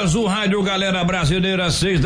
horas, o Rádio Galera Brasileira,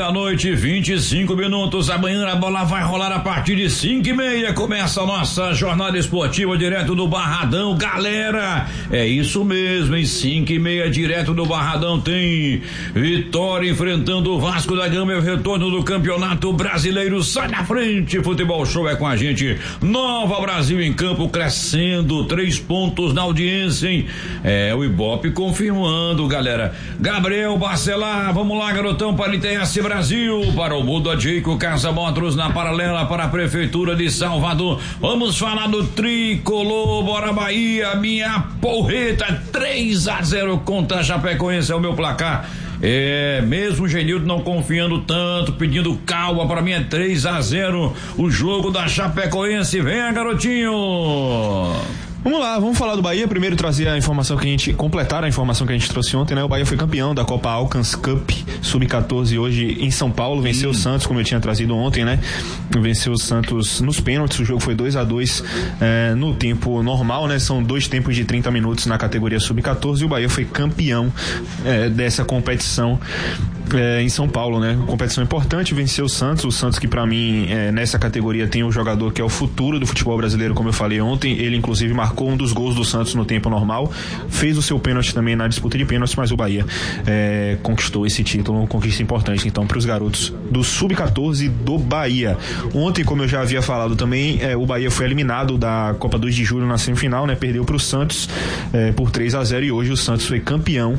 6:25. Amanhã a bola vai rolar a partir de 5:30. Começa a nossa jornada esportiva direto do Barradão, galera. É isso mesmo, em 5:30, direto do Barradão, tem Vitória enfrentando o Vasco da Gama. É o retorno do Campeonato Brasileiro. Sai na frente, Futebol Show é com a gente. Nova Brasil em campo, crescendo 3 pontos na audiência, hein? É o Ibope confirmando, galera. Gabriel Bacelar, vamos lá, garotão, para ITS Brasil, para o Muda Dico, Casa Motors na paralela para a Prefeitura de Salvador. Vamos falar do Tricolor, bora Bahia, minha porreta, 3-0 contra a Chapecoense, é o meu placar. Mesmo o Genildo não confiando tanto, pedindo calma, para mim é 3-0 o jogo da Chapecoense. Venha, garotinho. Vamos lá, vamos falar do Bahia. Primeiro trazer a informação completar a informação que a gente trouxe ontem, né? O Bahia foi campeão da Copa Alcans Cup Sub-14 hoje em São Paulo, venceu o Santos, como eu tinha trazido ontem, né? Venceu o Santos nos pênaltis, o jogo foi 2-2 no tempo normal, né? São 2 tempos de 30 minutos na categoria Sub-14 e o Bahia foi campeão dessa competição em São Paulo, né? Competição importante, venceu o Santos que pra mim nessa categoria tem um jogador que é o futuro do futebol brasileiro, como eu falei ontem. Ele inclusive marcou um dos gols do Santos no tempo normal, fez o seu pênalti também na disputa de pênaltis, mas o Bahia conquistou esse título, uma conquista importante então para os garotos do Sub-14 do Bahia. Ontem, como eu já havia falado também, o Bahia foi eliminado da Copa 2 de Julho na semifinal, né? Perdeu para o Santos por 3-0 e hoje o Santos foi campeão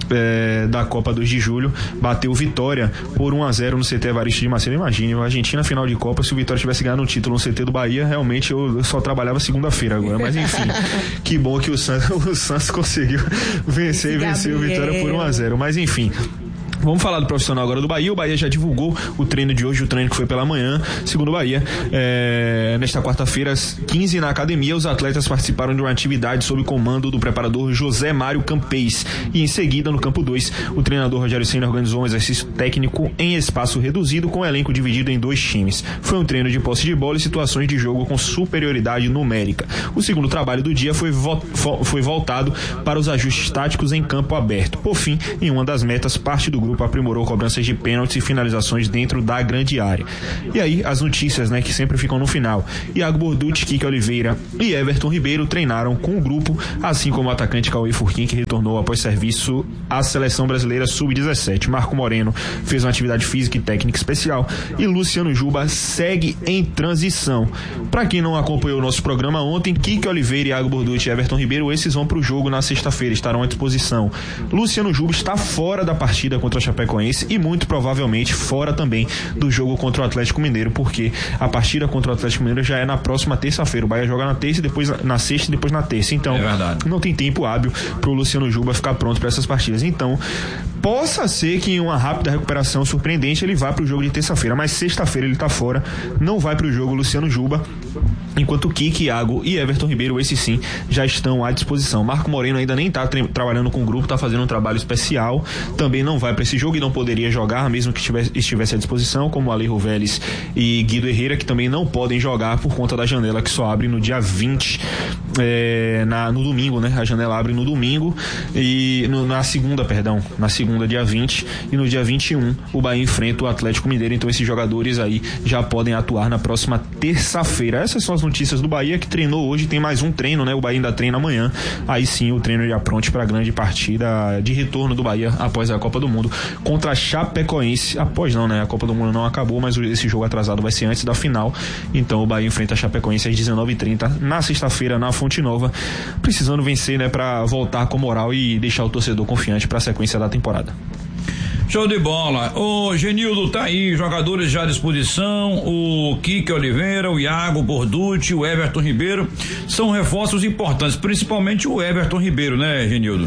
da Copa 2 de Julho, bateu Vitória por 1-0 no CT Evaristo de Macedo. Imagine, a Argentina final de Copa, se o Vitória tivesse ganhado um título no CT do Bahia, realmente eu só trabalhava segunda-feira agora, mas enfim, que bom que o Santos conseguiu vencer e venceu o Vitória por 1-0, mas enfim. Vamos falar do profissional agora do Bahia. O Bahia já divulgou o treino de hoje, o treino que foi pela manhã. Segundo o Bahia, nesta quarta-feira, às 15 na academia, os atletas participaram de uma atividade sob comando do preparador José Mário Campês. E em seguida, no campo 2, o treinador Rogério Ceni organizou um exercício técnico em espaço reduzido, com o elenco dividido em 2 times. Foi um treino de posse de bola e situações de jogo com superioridade numérica. O segundo trabalho do dia foi voltado para os ajustes táticos em campo aberto. Por fim, em uma das metas, parte do grupo aprimorou cobranças de pênaltis e finalizações dentro da grande área. E aí, as notícias, né, que sempre ficam no final. Iago Borducci, Kike Oliveira e Everton Ribeiro treinaram com o grupo, assim como o atacante Cauê Furquim, que retornou após serviço à Seleção Brasileira Sub-17. Marco Moreno fez uma atividade física e técnica especial e Luciano Juba segue em transição. Para quem não acompanhou o nosso programa ontem, Kike Oliveira, Iago Borducci e Everton Ribeiro, esses vão para o jogo na sexta-feira, estarão à disposição. Luciano Juba está fora da partida contra a Chapecoense e muito provavelmente fora também do jogo contra o Atlético Mineiro, porque a partida contra o Atlético Mineiro já é na próxima terça-feira. O Bahia joga na terça, depois na sexta e depois na terça. Então, não tem tempo hábil pro Luciano Juba ficar pronto para essas partidas. Então, possa ser que em uma rápida recuperação surpreendente ele vá pro jogo de terça-feira, mas sexta-feira ele tá fora, não vai pro jogo Luciano Juba, enquanto Kike, Iago e Everton Ribeiro, esses sim, já estão à disposição. Marco Moreno ainda nem tá trabalhando com o grupo, tá fazendo um trabalho especial, também não vai para esse jogo e não poderia jogar, mesmo que estivesse à disposição, como Alejo Vélez e Guido Herrera, que também não podem jogar por conta da janela que só abre no dia 20, no domingo, né? A janela abre no domingo e na segunda, dia 20, e no dia 21 o Bahia enfrenta o Atlético Mineiro, então esses jogadores aí já podem atuar na próxima terça-feira. Essas são as notícias do Bahia, que treinou hoje, tem mais um treino, né? O Bahia ainda treina amanhã, aí sim o treino já pronto para a grande partida de retorno do Bahia após a Copa do Mundo contra a Chapecoense. Após não, né? A Copa do Mundo não acabou, mas esse jogo atrasado vai ser antes da final, então o Bahia enfrenta a Chapecoense às 19h30 na sexta-feira na Fonte Nova, precisando vencer, né? Para voltar com moral e deixar o torcedor confiante para a sequência da temporada. Show de bola. O Genildo tá aí, jogadores já à disposição, o Kike Oliveira, o Iago Borducci, o Everton Ribeiro, são reforços importantes, principalmente o Everton Ribeiro, né, Genildo?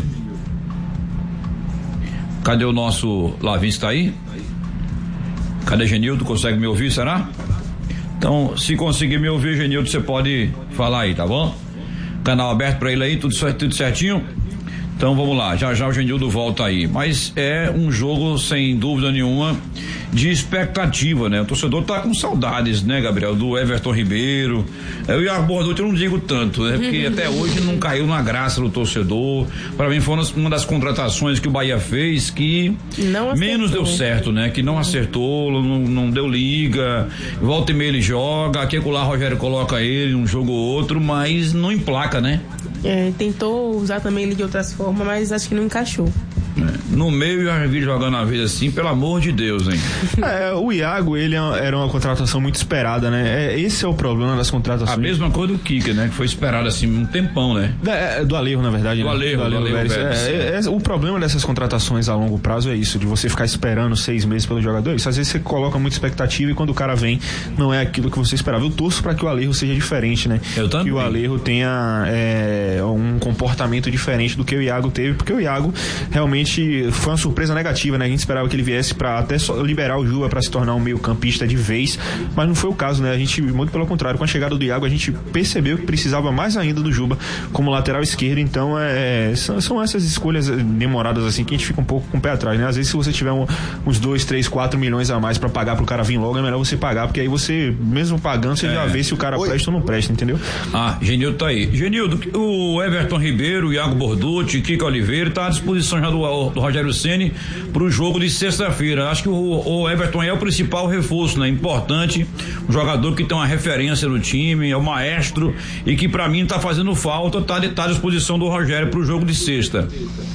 Cadê o nosso Lavins, tá aí? Cadê Genildo? Consegue me ouvir, será? Então, se conseguir me ouvir, Genildo, você pode falar aí, tá bom? Canal aberto pra ele aí, tudo certinho. Então vamos lá, já o Genildo volta aí, mas é um jogo sem dúvida nenhuma de expectativa, né? O torcedor tá com saudades, né, Gabriel, do Everton Ribeiro. Eu e a Borducci eu não digo tanto, né? Porque até hoje não caiu na graça do torcedor. Para mim foi uma das contratações que o Bahia fez que menos deu certo, né? Que não acertou, não deu liga, volta e meia ele joga, aqui lá o Rogério coloca ele um jogo ou outro, mas não emplaca, né? Tentou usar também ele de outras formas, mas acho que não encaixou. No meio eu já vi jogando a vez assim, pelo amor de Deus, hein? O Iago, ele era uma contratação muito esperada, né? Esse é o problema das contratações. A mesma coisa do Kika, né? Que foi esperado assim um tempão, né? Do Alejo, na verdade. Do Alejo Vélez. O problema dessas contratações a longo prazo é isso, de você ficar esperando 6 meses pelo jogador. Isso, às vezes você coloca muita expectativa e quando o cara vem, não é aquilo que você esperava. Eu torço pra que o Alejo seja diferente, né? Eu também. Que o Alejo tenha um comportamento diferente do que o Iago teve, porque o Iago realmente foi uma surpresa negativa, né? A gente esperava que ele viesse pra até só liberar o Juba pra se tornar um meio campista de vez, mas não foi o caso, né? A gente, muito pelo contrário, com a chegada do Iago, a gente percebeu que precisava mais ainda do Juba como lateral esquerdo, então são essas escolhas demoradas assim que a gente fica um pouco com o pé atrás, né? Às vezes se você tiver uns 2, 3, 4 milhões a mais pra pagar pro cara vir logo, é melhor você pagar, porque aí você, mesmo pagando, você já vê se o cara presta ou não presta, entendeu? Genildo tá aí. Genildo, o Everton Ribeiro, o Iago Borducci, Kika Oliveira tá à disposição já do Rogério Ceni pro jogo de sexta-feira. Acho que o Everton é o principal reforço, né? Importante, um jogador que tem uma referência no time, é o maestro e que pra mim tá fazendo falta, tá à disposição do Rogério pro jogo de sexta.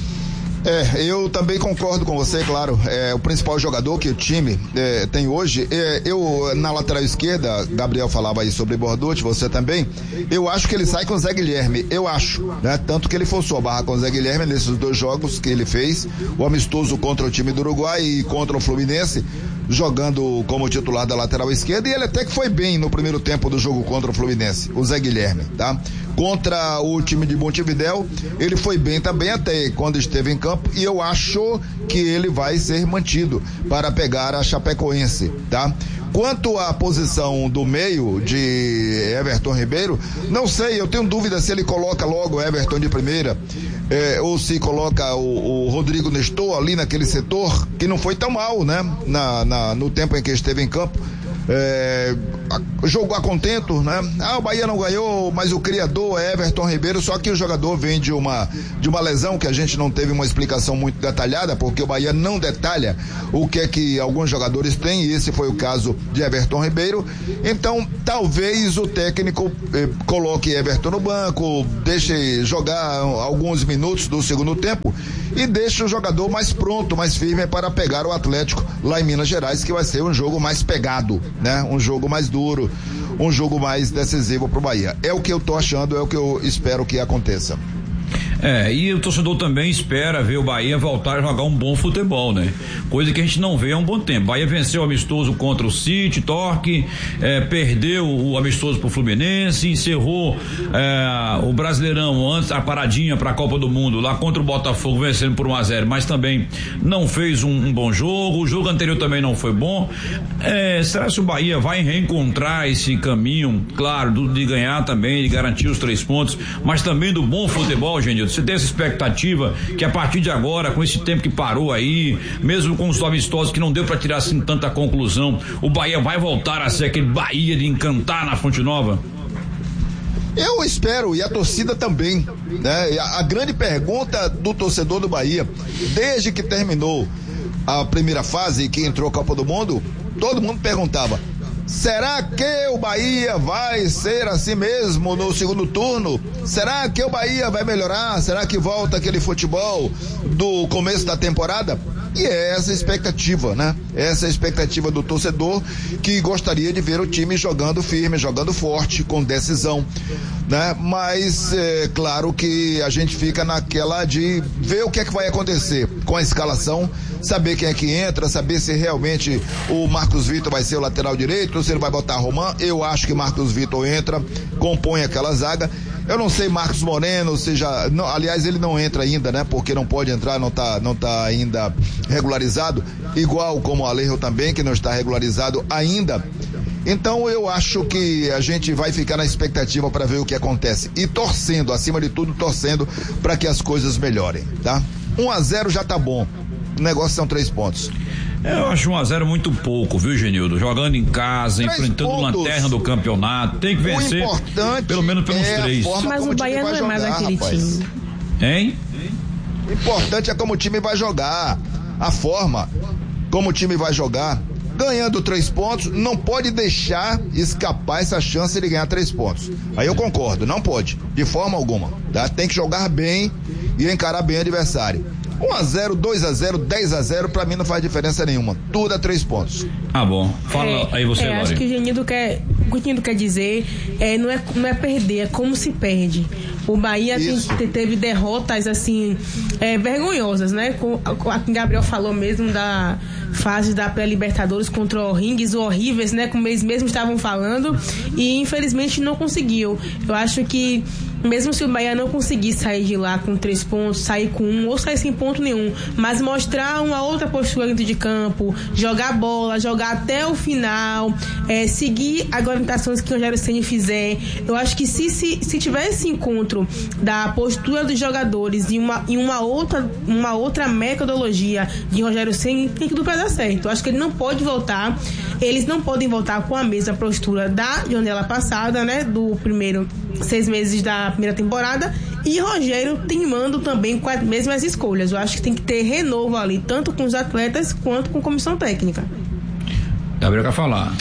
Eu também concordo com você, claro, o principal jogador que o time tem hoje, eu na lateral esquerda, Gabriel falava aí sobre Borducci, você também, eu acho que ele sai com o Zé Guilherme, eu acho, né? Tanto que ele forçou a barra com o Zé Guilherme nesses 2 jogos que ele fez, o amistoso contra o time do Uruguai e contra o Fluminense, jogando como titular da lateral esquerda, e ele até que foi bem no primeiro tempo do jogo contra o Fluminense, o Zé Guilherme, tá? Contra o time de Montevidéu, ele foi bem também até quando esteve em campo, e eu acho que ele vai ser mantido para pegar a Chapecoense, tá? Quanto à posição do meio de Everton Ribeiro, não sei, eu tenho dúvida se ele coloca logo Everton de primeira, ou se coloca o Rodrigo Nestor ali naquele setor, que não foi tão mal, né? No tempo em que esteve em campo. Jogou a contento, né? O Bahia não ganhou, mas o criador é Everton Ribeiro, só que o jogador vem de uma lesão que a gente não teve uma explicação muito detalhada, porque o Bahia não detalha o que é que alguns jogadores têm, e esse foi o caso de Everton Ribeiro. Então talvez o técnico coloque Everton no banco, deixe jogar alguns minutos do segundo tempo e deixe o jogador mais pronto, mais firme para pegar o Atlético lá em Minas Gerais, que vai ser um jogo mais pegado, né? Um jogo mais duro, um jogo mais decisivo pro Bahia. É o que eu tô achando, é o que eu espero que aconteça. E o torcedor também espera ver o Bahia voltar a jogar um bom futebol, né? Coisa que a gente não vê há um bom tempo. Bahia venceu o amistoso contra o City, Torque, perdeu o amistoso pro Fluminense, encerrou o Brasileirão antes, a paradinha pra Copa do Mundo, lá contra o Botafogo, vencendo por 1-0, mas também não fez um bom jogo, o jogo anterior também não foi bom. Será que o Bahia vai reencontrar esse caminho, claro, de ganhar também, de garantir os 3 pontos, mas também do bom futebol, gente? Você tem essa expectativa que a partir de agora, com esse tempo que parou aí, mesmo com os amistosos que não deu pra tirar assim tanta conclusão, o Bahia vai voltar a ser aquele Bahia de encantar na Fonte Nova? Eu espero, e a torcida também, né? A grande pergunta do torcedor do Bahia, desde que terminou a primeira fase e que entrou a Copa do Mundo, todo mundo perguntava: será que o Bahia vai ser assim mesmo no segundo turno? Será que o Bahia vai melhorar? Será que volta aquele futebol do começo da temporada? E é essa a expectativa, né? Essa é a expectativa do torcedor, que gostaria de ver o time jogando firme, jogando forte, com decisão, né? Mas claro que a gente fica naquela de ver o que é que vai acontecer com a escalação, saber quem é que entra, saber se realmente o Marcos Vitor vai ser o lateral direito, ou se ele vai botar Roman. Eu acho que Marcos Vitor entra, compõe aquela zaga. Eu não sei Marcos Moreno, aliás, ele não entra ainda, né? Porque não pode entrar, não tá ainda regularizado, igual como o Alejo também, que não está regularizado ainda. Então eu acho que a gente vai ficar na expectativa para ver o que acontece e torcendo, acima de tudo, torcendo para que as coisas melhorem, tá? 1-0 já tá bom. O negócio são 3 pontos. Eu acho 1-0 muito pouco, viu, Genildo? Jogando em casa, enfrentando o lanterna do campeonato, tem que vencer pelo menos pelos 3. Mas o Bahia não é mais aquele time. Hein? O importante é como o time vai jogar, a forma como o time vai jogar. Ganhando 3 pontos, não pode deixar escapar essa chance de ganhar 3 pontos. Aí eu concordo, não pode, de forma alguma, tá? Tem que jogar bem e encarar bem o adversário. 1-0, 2-0, 10-0, pra mim não faz diferença nenhuma. Tudo a 3 pontos. Ah, bom. Fala aí você, Lori. Acho que o Genildo quer dizer não é perder, é como se perde. O Bahia teve derrotas assim vergonhosas, né? A que Gabriel falou mesmo da fase da pré-Libertadores contra o Rings, horríveis, né? Como eles mesmos estavam falando, e infelizmente não conseguiu. Eu acho que mesmo se o Bahia não conseguir sair de lá com 3 pontos, sair com 1 ou sair sem ponto nenhum, mas mostrar uma outra postura dentro de campo, jogar bola, jogar até o final, seguir as orientações que o Rogério Ceni fizer, eu acho que se tiver esse encontro da postura dos jogadores e uma outra metodologia de Rogério Ceni, tem tudo para dar certo. Eu acho que eles não podem voltar com a mesma postura da janela passada, né, do primeiro 6 meses da primeira temporada, e Rogério teimando também com as mesmas escolhas. Eu acho que tem que ter renovo ali, tanto com os atletas quanto com a comissão técnica. Gabriel quer falar.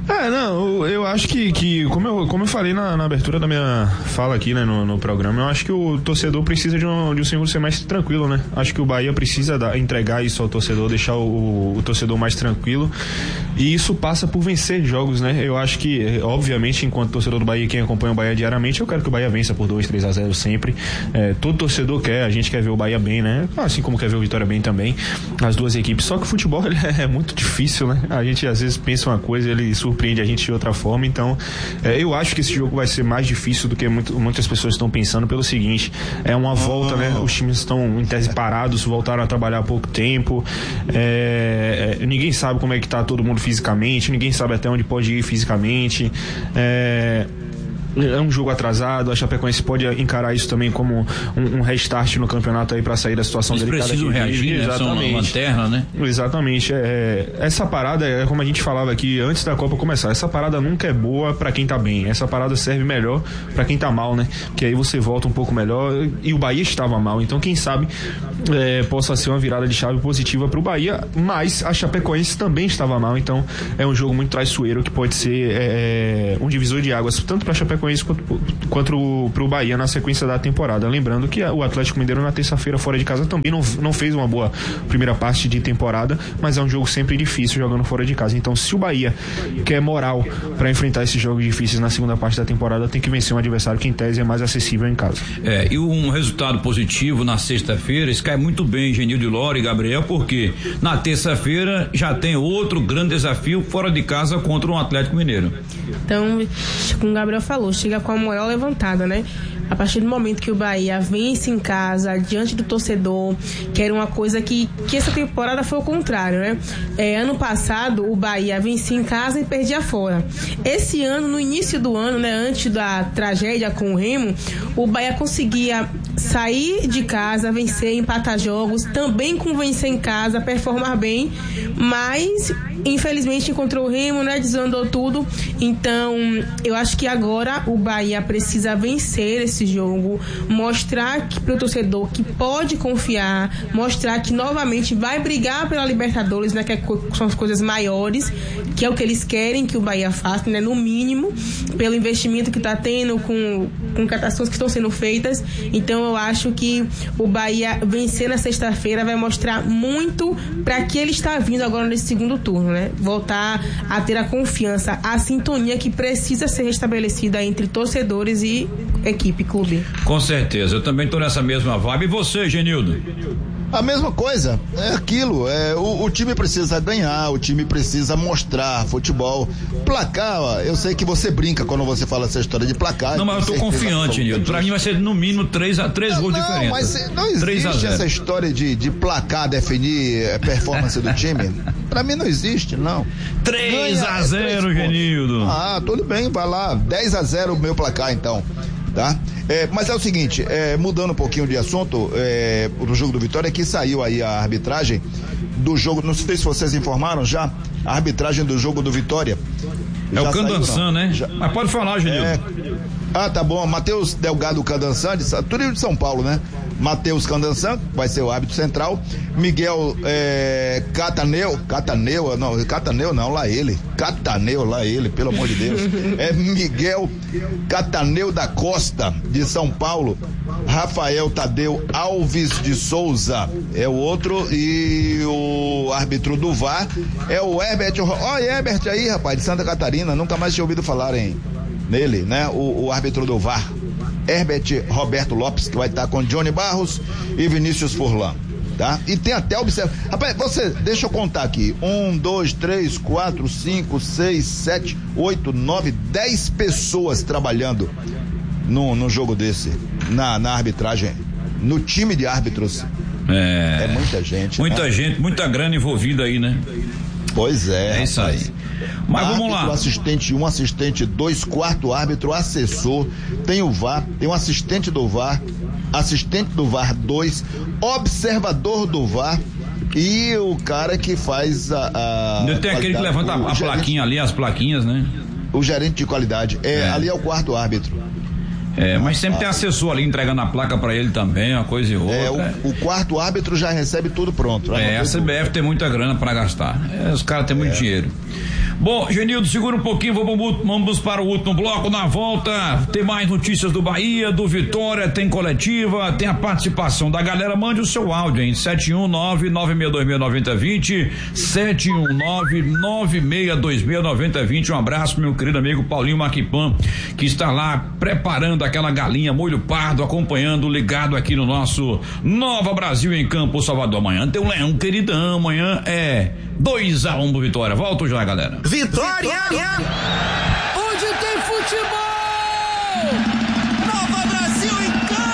Eu acho que como eu falei na abertura da minha fala aqui, né, no programa, eu acho que o torcedor precisa de um segundo semestre tranquilo, né? Acho que o Bahia precisa entregar isso ao torcedor, deixar o torcedor mais tranquilo, e isso passa por vencer jogos, né? Eu acho que, obviamente, enquanto torcedor do Bahia, quem acompanha o Bahia diariamente, eu quero que o Bahia vença por 2-3-0 sempre. Todo torcedor quer, a gente quer ver o Bahia bem, né? Assim como quer ver o Vitória bem também, as duas equipes. Só que o futebol é muito difícil, né? A gente às vezes pensa uma coisa e ele surpreende a gente de outra forma. Então eu acho que esse jogo vai ser mais difícil do que muitas pessoas estão pensando, pelo seguinte: é uma volta, né? Os times estão em tese parados, voltaram a trabalhar há pouco tempo, ninguém sabe como é que tá todo mundo fisicamente, ninguém sabe até onde pode ir fisicamente. É um jogo atrasado, a Chapecoense pode encarar isso também como um restart no campeonato aí para sair da situação delicada. Eles precisam reagir, né? São uma lanterna, né? Exatamente. Essa parada é como a gente falava aqui antes da Copa começar, essa parada nunca é boa para quem tá bem, essa parada serve melhor para quem tá mal, né? Que aí você volta um pouco melhor, e o Bahia estava mal, então quem sabe possa ser uma virada de chave positiva pro Bahia, mas a Chapecoense também estava mal, então é um jogo muito traiçoeiro que pode ser um divisor de águas, tanto pra Chapecoense quanto pro Bahia na sequência da temporada. Lembrando que o Atlético Mineiro na terça-feira fora de casa também não fez uma boa primeira parte de temporada, mas é um jogo sempre difícil jogando fora de casa. Então, se o Bahia quer moral para enfrentar esses jogos difíceis na segunda parte da temporada, tem que vencer um adversário que em tese é mais acessível em casa. E um resultado positivo na sexta-feira, isso cai muito bem, Genildo, Lori e Gabriel, porque na terça-feira já tem outro grande desafio fora de casa contra um Atlético Mineiro. Então, como o Gabriel falou, chega com a moral levantada, né? A partir do momento que o Bahia vence em casa, diante do torcedor, que era uma coisa que essa temporada foi o contrário, né? Ano passado, o Bahia vencia em casa e perdia fora. Esse ano, no início do ano, né, antes da tragédia com o Remo, o Bahia conseguia sair de casa, vencer, empatar jogos, também com vencer em casa, performar bem, mas infelizmente encontrou o Remo, né? Desandou tudo. Então, eu acho que agora o Bahia precisa vencer esse jogo, mostrar para o torcedor que pode confiar, mostrar que novamente vai brigar pela Libertadores, né? Que são as coisas maiores, que é o que eles querem que o Bahia faça, né? No mínimo, pelo investimento que está tendo, com contratações que estão sendo feitas. Então, eu acho que o Bahia vencer na sexta-feira vai mostrar muito para que ele está vindo agora nesse segundo turno, né? Voltar a ter a confiança, a sintonia que precisa ser restabelecida entre torcedores e equipe, clube. Com certeza, eu também estou nessa mesma vibe. E você, Genildo? A mesma coisa, é aquilo, o time precisa ganhar, o time precisa mostrar futebol. Placar, eu sei que você brinca quando você fala essa história de placar. Não, mas eu tô confiante, Nildo. Pra mim vai ser no mínimo 3 gols diferentes. Não, mas não existe essa história de placar definir performance do time. Pra mim não existe, não. 3-0, Genildo. Tudo bem, vai lá, 10-0 o meu placar então. Tá? Mas é o seguinte, mudando um pouquinho de assunto, do jogo do Vitória, que saiu aí a arbitragem do jogo, não sei se vocês informaram já, a arbitragem do jogo do Vitória. É o Candançan, né? Mas pode falar, Genildo. Tá bom, Matheus Delgado Candançan, tudo de São Paulo, né? Matheus Candançan, vai ser o árbitro central. Miguel Cataneu, lá ele, pelo amor de Deus. Miguel Cataneu da Costa, de São Paulo. Rafael Tadeu Alves de Souza é o outro, e o árbitro do VAR é o Herbert. Herbert aí, rapaz, de Santa Catarina, nunca mais tinha ouvido falar nele, né? O árbitro do VAR, Herbert Roberto Lopes, que vai estar com Johnny Barros e Vinícius Furlan, tá? E tem até rapaz, deixa eu contar aqui, 1, 2, 3, 4, 5, 6, 7, 8, 9, 10 pessoas trabalhando no jogo desse, na arbitragem, no time de árbitros. É muita gente. Muita né? gente, muita grana envolvida aí, né? Pois é. É isso aí. Mas árbitro, vamos lá. Assistente 1, assistente 2, quarto árbitro, assessor, tem o VAR, tem um assistente do VAR 2, observador do VAR e o cara que faz tem aquele que levanta a plaquinha ali, as plaquinhas, né? O gerente de qualidade. Ali é o quarto árbitro. Mas sempre tem assessor ali entregando a placa pra ele também, uma coisa e outra. O quarto árbitro já recebe tudo pronto. A CBF tem muita grana pra gastar. Os caras têm muito dinheiro. Bom, Genildo, segura um pouquinho, vamos para o último bloco. Na volta, tem mais notícias do Bahia, do Vitória, tem coletiva, tem a participação da galera. Mande o seu áudio, hein? 719-9626-9020, 719-9626-9020. Um abraço pro meu querido amigo Paulinho Maquipan, que está lá preparando aquela galinha molho pardo, acompanhando, ligado aqui no nosso Nova Brasil em Campo Salvador. Amanhã tem um leão queridão, amanhã é 2-1 pro Vitória. Volto já, galera. Vitória! Onde tem futebol! Nova Brasil em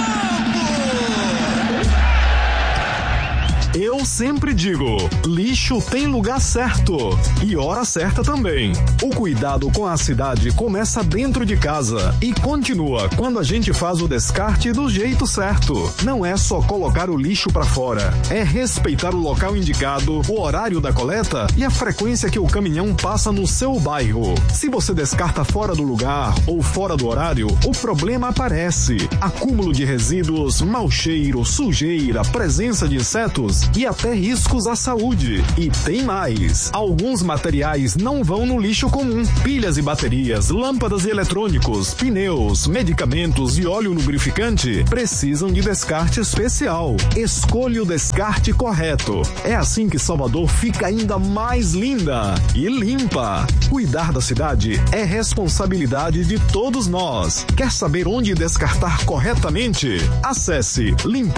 campo! Eu sempre digo, lixo tem lugar certo e hora certa também. O cuidado com a cidade começa dentro de casa e continua quando a gente faz o descarte do jeito certo. Não é só colocar o lixo pra fora, é respeitar o local indicado, o horário da coleta e a frequência que o caminhão passa no seu bairro. Se você descarta fora do lugar ou fora do horário, o problema aparece. Acúmulo de resíduos, mau cheiro, sujeira, presença de insetos e até riscos à saúde. E tem mais. Alguns materiais não vão no lixo comum. Pilhas e baterias, lâmpadas e eletrônicos, pneus, medicamentos e óleo lubrificante precisam de descarte especial. Escolha o descarte correto. É assim que Salvador fica ainda mais linda e limpa. Cuidar da cidade é responsabilidade de todos nós. Quer saber onde descartar corretamente? Acesse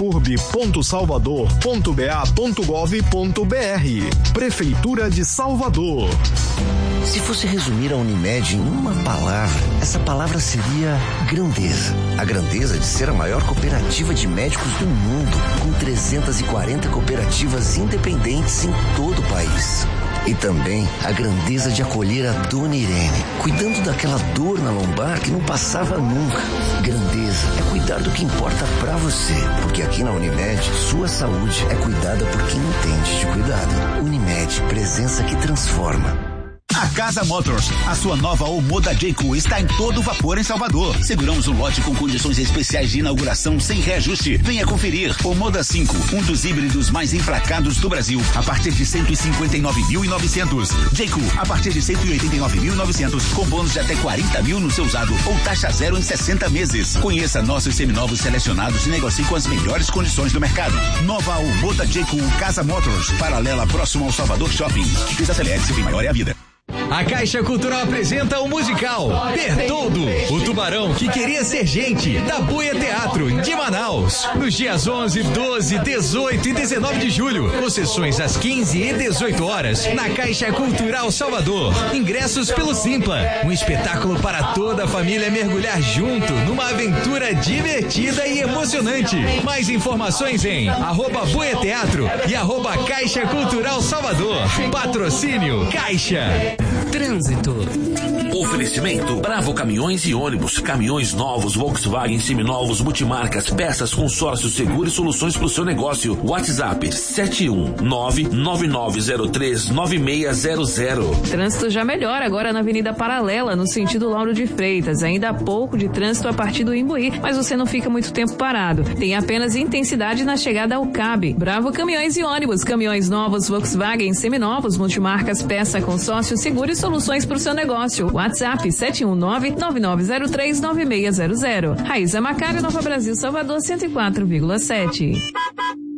limpurbe.salvador.ba.gov.br. Prefeitura de Salvador. Se fosse resumir a Unimed em uma palavra, essa palavra seria grandeza. A grandeza de ser a maior cooperativa de médicos do mundo, com 340 cooperativas independentes em todo o país. E também a grandeza de acolher a Dona Irene, cuidando daquela dor na lombar que não passava nunca. Grandeza é cuidar do que importa pra você, porque aqui na Unimed, sua saúde é cuidada por quem entende de cuidado. Unimed, presença que transforma. A Casa Motors, a sua nova Omoda J-Cool, está em todo vapor em Salvador. Seguramos um lote com condições especiais de inauguração sem reajuste. Venha conferir. Omoda 5, um dos híbridos mais emplacados do Brasil, a partir de 159.900. J-Cool, a partir de 189.900, com bônus de até 40 mil no seu usado ou taxa zero em 60 meses. Conheça nossos seminovos selecionados e negocie com as melhores condições do mercado. Nova Omoda J-Cool Casa Motors, paralela próximo ao Salvador Shopping. Desacelere, seu bem maior é a vida. A Caixa Cultural apresenta o musical Bertoldo, o tubarão que queria ser gente, da Buia Teatro, de Manaus. Nos dias 11, 12, 18 e 19 de julho, com sessões às 15 e 18 horas, na Caixa Cultural Salvador. Ingressos pelo Simpla, um espetáculo para toda a família mergulhar junto numa aventura divertida e emocionante. Mais informações em @Buia Teatro e @Caixa Cultural Salvador. Patrocínio Caixa. Trânsito. Oferecimento Bravo Caminhões e Ônibus, caminhões novos, Volkswagen, seminovos, multimarcas, peças, consórcio, seguro e soluções para o seu negócio. WhatsApp 71999039600. Trânsito já melhora agora na Avenida Paralela, no sentido Lauro de Freitas. Ainda há pouco de trânsito a partir do Imbuí, mas você não fica muito tempo parado. Tem apenas intensidade na chegada ao CAB. Bravo Caminhões e Ônibus, caminhões novos, Volkswagen, seminovos, multimarcas, peça, consórcio, seguro e soluções para o seu negócio. WhatsApp 71999039600. Raíza Macário, Nova Brasil, Salvador 104,7.